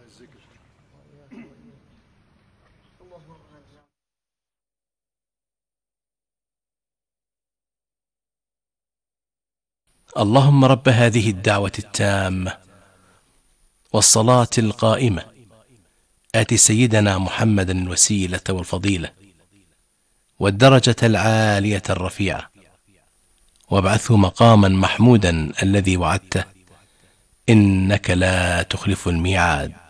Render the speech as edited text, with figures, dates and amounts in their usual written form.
اللهم رب هذه الدعوة التامة والصلاة القائمة آت سيدنا محمدا الوسيلة والفضيلة والدرجة العالية الرفيعة وابعثه مقاما محمودا الذي وعدته إنك لا تخلف الميعاد.